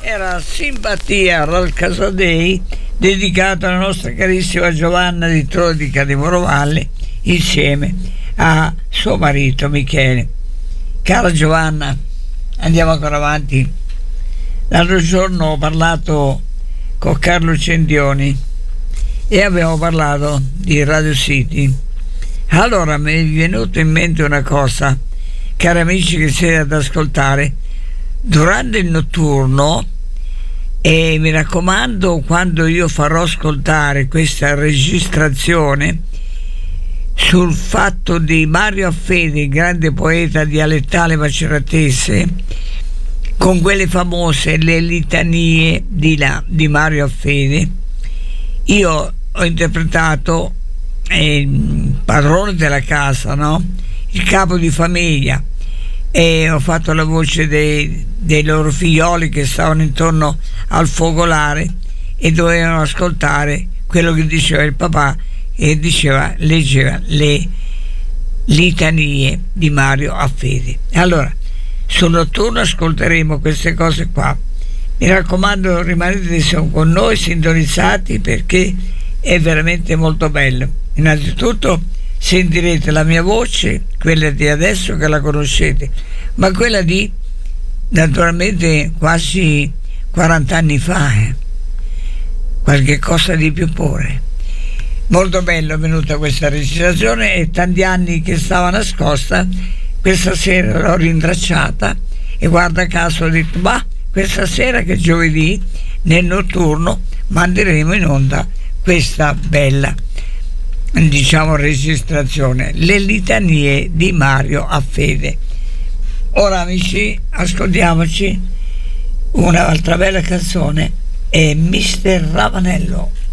Era Simpatia dal Casadei, dedicato alla nostra carissima Giovanna di Trodica di Morovalle insieme a suo marito Michele. Cara Giovanna, andiamo ancora avanti. L'altro giorno ho parlato con Carlo Cendioni e abbiamo parlato di Radio City. Allora mi è venuto in mente una cosa, cari amici che siete ad ascoltare, durante il notturno, e mi raccomando, quando io farò ascoltare questa registrazione sul fatto di Mario Affede, il grande poeta dialettale maceratese, con quelle famose le litanie di Mario Affede, io ho interpretato il padrone della casa, no? Il capo di famiglia, e ho fatto la voce dei loro figlioli che stavano intorno al focolare e dovevano ascoltare quello che diceva il papà, e leggeva le litanie di Mario Affede. Allora, sul notturno ascolteremo queste cose qua. Mi raccomando, rimanete con noi sintonizzati, perché è veramente molto bello. Innanzitutto sentirete la mia voce, quella di adesso che la conoscete, ma quella di naturalmente quasi 40 anni fa, qualche cosa di più pure. Molto bello è venuta questa registrazione, e tanti anni che stava nascosta, questa sera l'ho rintracciata e guarda caso ho detto, ma questa sera che è giovedì, nel notturno manderemo in onda questa bella, diciamo, registrazione, le litanie di Mario Affede. Ora amici, ascoltiamoci un'altra bella canzone, è Mister Ravanello.